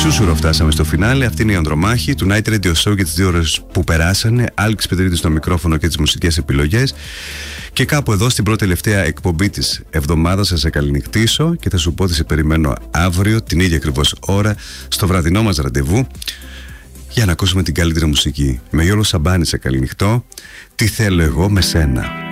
Σούσουρο φτάσαμε στο φινάλε. Αυτή είναι η Ανδρομάχη του Night Radio Show για τις 2 ώρες που περάσανε. Άλκης Πετρίδης στο μικρόφωνο και τις μουσικές επιλογές. Και κάπου εδώ στην πρώτη τελευταία εκπομπή της εβδομάδας θα σε καληνυχτήσω και θα σου πω ότι σε περιμένω αύριο την ίδια ακριβώς ώρα στο βραδινό μας ραντεβού για να ακούσουμε την καλύτερη μουσική. Με Γιώργο Σαμπάνη σε καληνυχτώ. Τι θέλω εγώ με σένα.